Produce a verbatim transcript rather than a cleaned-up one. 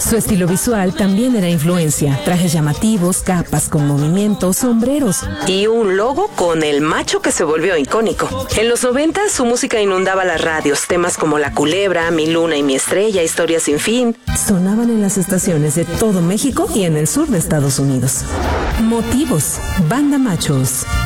Su estilo visual también era influencia. Trajes llamativos, capas con movimiento, sombreros. Y un logo con el macho que se volvió icónico. En los noventa su música inundaba las radios. Temas como La Culebra, Mi Luna y Mi Estrella, Historia sin fin. Sonaban en las estaciones de todo México y en el sur de Estados Unidos. Motivos. Banda Machos.